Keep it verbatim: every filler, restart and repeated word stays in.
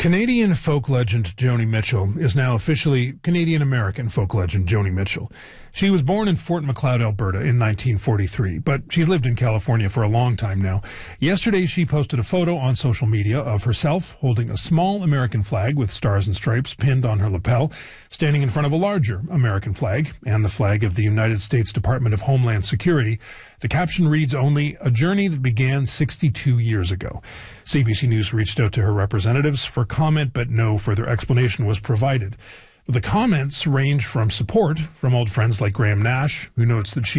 Canadian folk legend Joni Mitchell is now officially Canadian-American folk legend Joni Mitchell. She was born in Fort Macleod, Alberta in nineteen forty-three, but she's lived in California for a long time now. Yesterday, she posted a photo on social media of herself holding a small American flag with stars and stripes pinned on her lapel, standing in front of a larger American flag and the flag of the United States Department of Homeland Security. The caption reads only, "A journey that began sixty-two years ago." C B C News reached out to her representatives for comment, but no further explanation was provided. The comments range from support from old friends like Graham Nash, who notes that she